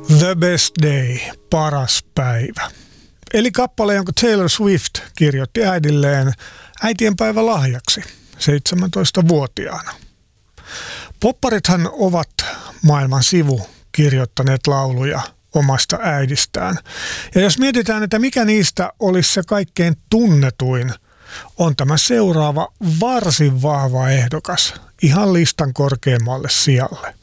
The Best Day, paras päivä. Eli kappale, jonka Taylor Swift kirjoitti äidilleen äitienpäivä lahjaksi 17-vuotiaana. Popparithan ovat maailman sivu kirjoittaneet lauluja omasta äidistään. Ja jos mietitään, että mikä niistä olisi se kaikkein tunnetuin, on tämä seuraava varsin vahva ehdokas ihan listan korkeammalle sijalle.